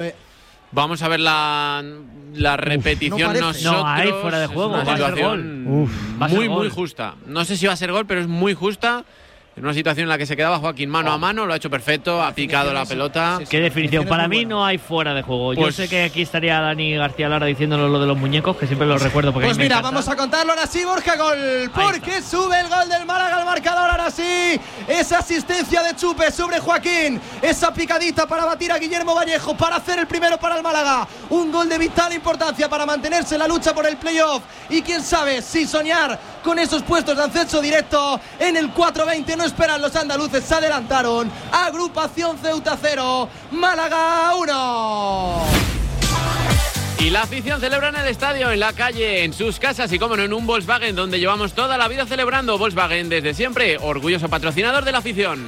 Vamos a ver la repetición. No hay fuera de juego. Es una situación muy justa. No sé si va a ser gol, pero es muy justa. En una situación en la que se quedaba Joaquín mano a mano, lo ha hecho perfecto, ha picado la pelota. ¿Qué definición? Para mí no hay fuera de juego. Yo sé que aquí estaría Dani García Lara diciéndolo lo de los muñecos, que siempre lo recuerdo. Porque pues mira, vamos a contarlo ahora sí, Borja, gol. Porque sube el gol del Málaga al marcador ahora sí. Esa asistencia de Chupe sobre Joaquín. Esa picadita para batir a Guillermo Vallejo, para hacer el primero para el Málaga. Un gol de vital importancia para mantenerse en la lucha por el playoff. Y quién sabe si soñar con esos puestos de acceso directo en el 4-20. No esperan los andaluces, se adelantaron. Agrupación Ceuta 0, Málaga 1. Y la afición celebra en el estadio, en la calle, en sus casas y, como no, en un Volkswagen, donde llevamos toda la vida celebrando. Volkswagen desde siempre, orgulloso patrocinador de la afición.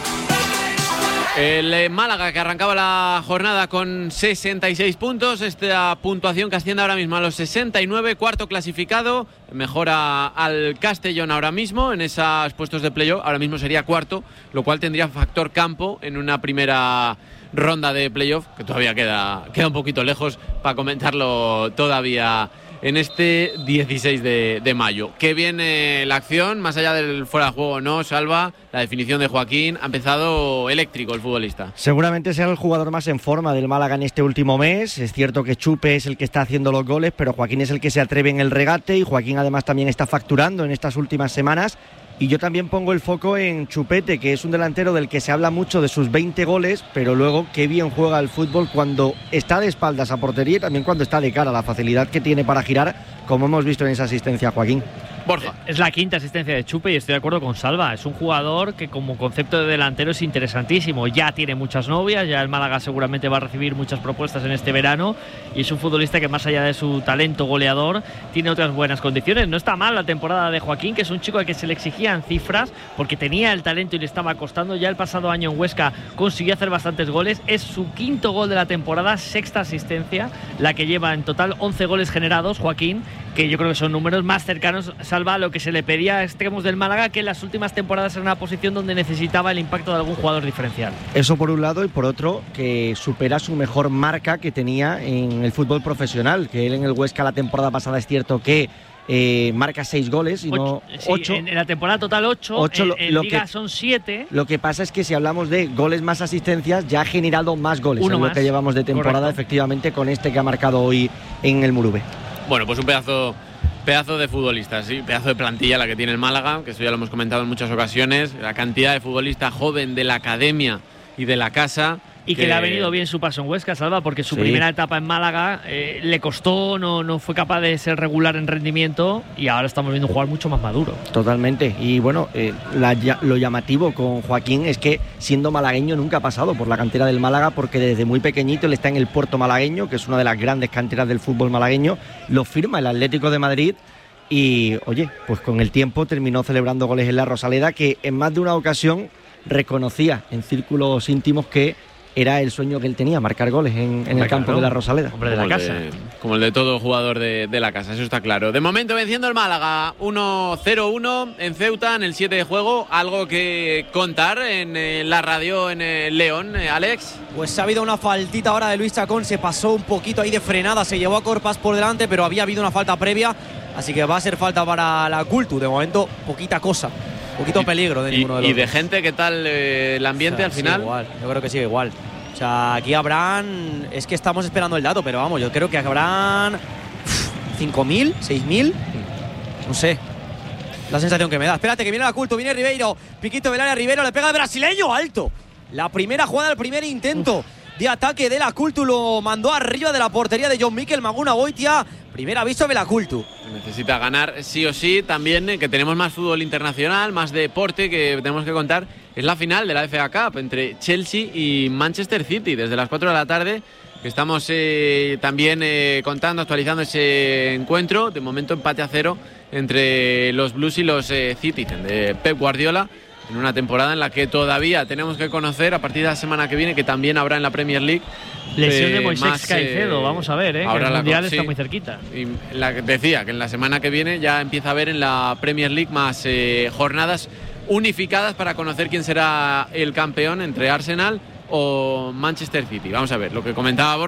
El Málaga, que arrancaba la jornada con 66 puntos, esta puntuación que asciende ahora mismo a los 69, cuarto clasificado, mejora al Castellón ahora mismo en esos puestos de playoff, ahora mismo sería cuarto, lo cual tendría factor campo en una primera ronda de playoff, que todavía queda un poquito lejos para comentarlo todavía en este 16 de mayo. Qué bien la acción, más allá del fuera de juego, ¿no, Salva? La definición de Joaquín, ha empezado eléctrico el futbolista. Seguramente sea el jugador más en forma del Málaga en este último mes. Es cierto que Chupe es el que está haciendo los goles, pero Joaquín es el que se atreve en el regate, y Joaquín además también está facturando en estas últimas semanas. Y yo también pongo el foco en Chupete, que es un delantero del que se habla mucho de sus 20 goles, pero luego qué bien juega el fútbol cuando está de espaldas a portería y también cuando está de cara, la facilidad que tiene para girar, como hemos visto en esa asistencia a Joaquín. Borja. Es la quinta asistencia de Chupe y estoy de acuerdo con Salva. Es un jugador que como concepto de delantero es interesantísimo. Ya tiene muchas novias, ya el Málaga seguramente va a recibir muchas propuestas en este verano, y es un futbolista que, más allá de su talento goleador, tiene otras buenas condiciones. No está mal la temporada de Joaquín, que es un chico al que se le exigían cifras porque tenía el talento y le estaba costando. Ya el pasado año en Huesca consiguió hacer bastantes goles. Es su quinto gol de la temporada, sexta asistencia, la que lleva en total 11 goles generados Joaquín, que yo creo que son números más cercanos, Salva, a lo que se le pedía a extremos del Málaga, que en las últimas temporadas era una posición donde necesitaba el impacto de algún jugador diferencial. Eso por un lado, y por otro, que supera su mejor marca que tenía en el fútbol profesional, que él en el Huesca la temporada pasada es cierto que marca 6 goles y no 8. En la temporada total 8, en Liga son 7. Lo que pasa es que si hablamos de goles más asistencias, ya ha generado más goles en lo que llevamos de temporada. Correcto. Efectivamente, con este que ha marcado hoy en el Murube. Bueno, pues un pedazo de futbolistas, sí, pedazo de plantilla la que tiene el Málaga, que eso ya lo hemos comentado en muchas ocasiones, la cantidad de futbolistas joven de la academia y de la casa. Y que le ha venido bien su paso en Huesca, Salva, porque su primera etapa en Málaga le costó, no fue capaz de ser regular en rendimiento, y ahora estamos viendo un jugador mucho más maduro. Totalmente. Y bueno, lo llamativo con Joaquín es que, siendo malagueño, nunca ha pasado por la cantera del Málaga, porque desde muy pequeñito él está en el Puerto Malagueño, que es una de las grandes canteras del fútbol malagueño. Lo firma el Atlético de Madrid. Y, oye, pues con el tiempo terminó celebrando goles en la Rosaleda, que en más de una ocasión reconocía en círculos íntimos que era el sueño que él tenía, marcar goles en el campo de la Rosaleda. Hombre de la casa. Como el de todo jugador de la casa, eso está claro. De momento venciendo el Málaga 1-0-1 en Ceuta, en el 7 de juego. ¿Algo que contar en la radio en el León, Alex? Pues ha habido una faltita ahora de Luis Chacón, se pasó un poquito ahí de frenada, se llevó a Corpas por delante, pero había habido una falta previa, así que va a ser falta para la Cultu. De momento, poquita cosa. Poquito peligro de ninguno de los dos. ¿Y de gente qué tal el ambiente al final? Igual, yo creo que sigue igual. O sea, aquí habrán... Es que estamos esperando el dato, pero vamos, yo creo que habrán 5.000, 6.000, no sé. La sensación que me da. Espérate, que viene la Culto, viene Ribeiro. Piquito del área, Ribeiro le pega al brasileño, alto. La primera jugada, el primer intento de ataque de la Cultu lo mandó arriba de la portería de John Mikel Maguna Boitia. Primer aviso de la Cultu. Necesita ganar sí o sí. También que tenemos más fútbol internacional, más deporte que tenemos que contar. Es la final de la FA Cup entre Chelsea y Manchester City desde las 4 de la tarde. Estamos también contando, actualizando ese encuentro. De momento empate a 0 entre los Blues y los Citizen de Pep Guardiola, en una temporada en la que todavía tenemos que conocer, a partir de la semana que viene, que también habrá en la Premier League. Lesión de Moisés Caicedo, vamos a ver, ahora que el Mundial está muy cerquita. Y decía que en la semana que viene ya empieza a haber en la Premier League más jornadas unificadas para conocer quién será el campeón entre Arsenal o Manchester City. Vamos a ver lo que comentaba Borja.